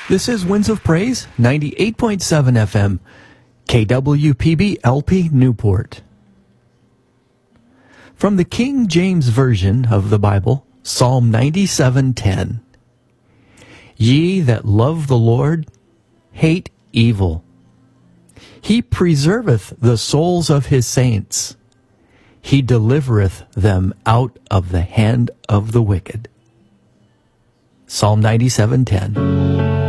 This is Winds of Praise, 98.7 FM, KWPB LP Newport. From the King James Version of the Bible, Psalm 97:10. Ye that love the Lord, hate evil. He preserveth the souls of his saints. He delivereth them out of the hand of the wicked. Psalm 97:10.